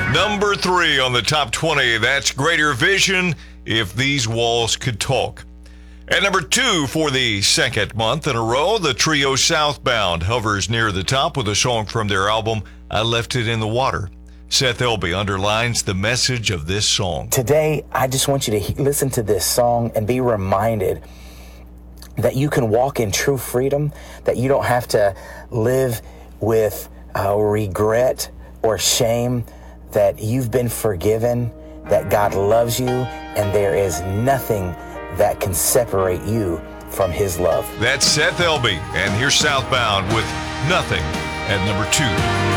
Number 3 on the top 20, that's Greater Vision, If These Walls Could Talk. At number 2 for the second month in a row, the trio Southbound hovers near the top with a song from their album, I Left It in the Water. Seth Elby underlines the message of this song. Today, I just want you to listen to this song and be reminded that you can walk in true freedom, that you don't have to live with regret or shame, that you've been forgiven, that God loves you, and there is nothing that can separate you from his love. That's Seth Elby, and here's Southbound with Nothing at number 2.